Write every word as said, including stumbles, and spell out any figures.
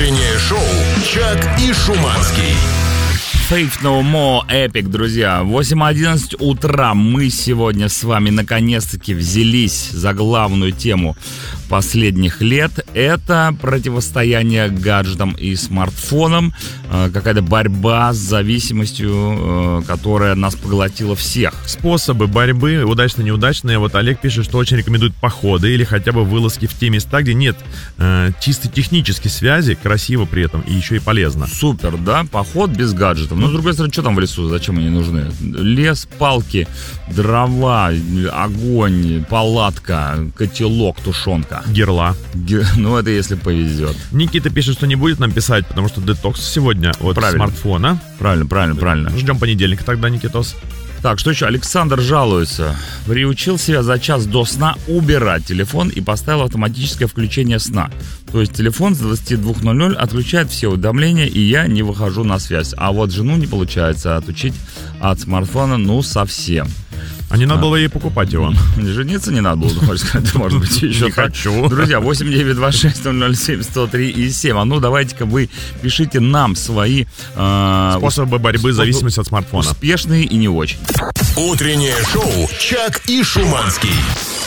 Утреннее шоу «Чак и Шуманский». Faith No More Epic, друзья. восемь одиннадцать утра. Мы сегодня с вами наконец-таки взялись за главную тему последних лет. Это противостояние гаджетам и смартфонам. Какая-то борьба с зависимостью, которая нас поглотила всех. Способы борьбы, удачно-неудачные. Вот Олег пишет, что очень рекомендует походы или хотя бы вылазки в те места, где нет э, чисто технической связи, красиво при этом и еще и полезно. Супер, да? Поход без гаджетов. Но, с другой стороны, что там в лесу? Зачем они нужны? Лес, палки, дрова, огонь, палатка, котелок, тушенка. Герла. Гер... Ну, это если повезет. Никита пишет, что не будет нам писать, потому что детокс сегодня от правильно. смартфона. Правильно, правильно, правильно. Ждем понедельника тогда, Никитос. Так, что еще? Александр жалуется. Приучил себя за час до сна убирать телефон и поставил автоматическое включение сна. То есть телефон с двадцати двух ноль-ноль отключает все уведомления, и я не выхожу на связь. А вот жену не получается отучить от смартфона, ну, совсем. А не надо было ей покупать его. Жениться не надо было, хочешь сказать, может быть, еще не хочу. Друзья, восемь девять два шесть ноль ноль семь сто три и семь. А ну, давайте-ка вы пишите нам свои э, способы борьбы с зависимостью от смартфона. Успешные и не очень. Утреннее шоу «Чак и Шуманский».